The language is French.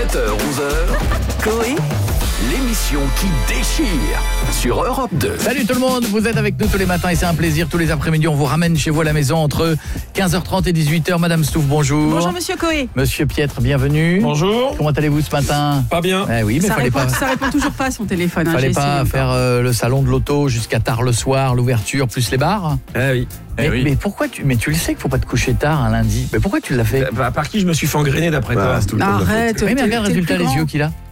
7h-11h, Coé, l'émission qui déchire sur Europe 2. Salut tout le monde, vous êtes avec nous tous les matins et c'est un plaisir. Tous les après-midi, on vous ramène chez vous à la maison entre 15h30 et 18h. Madame Stouff, bonjour. bonjour Monsieur Coé. Monsieur Pietre, bienvenue. Bonjour. Comment allez-vous ce matin? Pas bien. Oui, mais Ça fallait répond toujours pas à son téléphone. fallait j'ai pas essayé faire encore. le salon de l'auto jusqu'à tard le soir, l'ouverture plus les bars. Ah oui. Mais pourquoi tu le sais qu'il faut pas te coucher tard un lundi. Mais pourquoi tu l'as fait? Par qui je me suis fait engrainer d'après toi? Arrête. Oui, mais regarde le t'es résultat, plus les grand. yeux qu'il a.